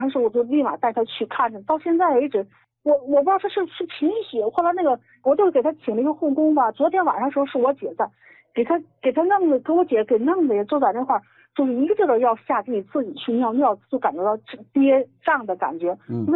当时我就立马带他去看着，到现在为止，我不知道他是贫血，后来那个我就给他请了一个护工吧。昨天晚上时候是我姐在，给他弄的，给我姐给弄的，就在那块儿，就是一个劲儿要下地自己去尿尿，就感觉到憋胀的感觉。